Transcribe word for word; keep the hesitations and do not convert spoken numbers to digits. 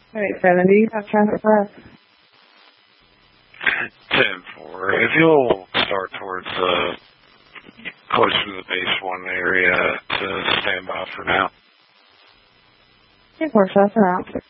eight seven, do you have traffic for us? ten four. If you'll start towards uh, close to the base one area to stand by for now. ten four, so that's around.